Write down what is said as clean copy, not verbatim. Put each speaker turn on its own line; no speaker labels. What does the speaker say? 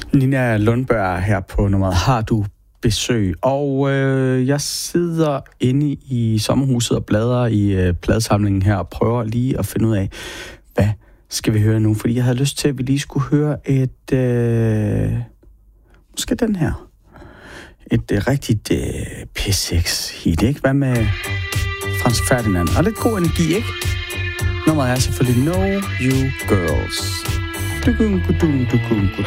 Nina Lundberg her på nummeret Har du besøg? Og jeg sidder inde i sommerhuset og bladrer i pladesamlingen her og prøver lige at finde ud af, hvad skal vi høre nu? Fordi jeg havde lyst til, at vi lige skulle høre måske den her. Et rigtigt P6-hit, ikke? Hvad med Franz Ferdinand? Og lidt god energi, ikke? Nummeret er selvfølgelig Know You Girls. Du-gung-gu-dung-du-gung-gu-dung.